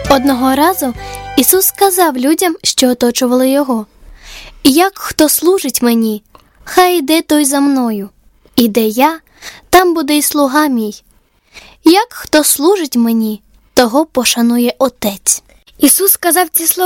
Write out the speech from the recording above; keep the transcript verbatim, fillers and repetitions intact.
Одного разу Ісус сказав людям, що оточували Його: «Як хто служить мені, хай йде той за мною, і де я, там буде й слуга мій. Як хто служить мені, того пошанує Отець». Ісус сказав ці слова